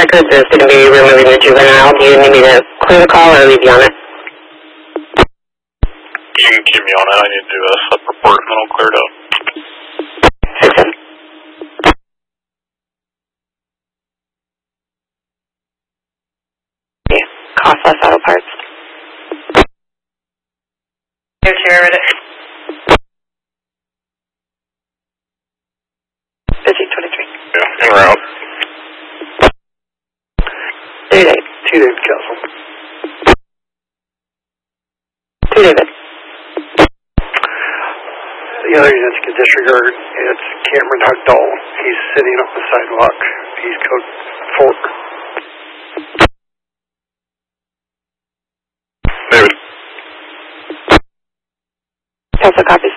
records is going to be removing the juvenile. Do you need me to clear the call or leave you on it? You can keep me on it. I need to do a sub-report and then I'll clear it up. 6-7. Yeah, costless auto parts. Your chair ready. Busy 23. Yeah, en route. 2 David. 2 David Castle. 2 David. The other units can disregard. It's Cameron Hugdahl. He's sitting on the sidewalk. He's code 4. Castle copy.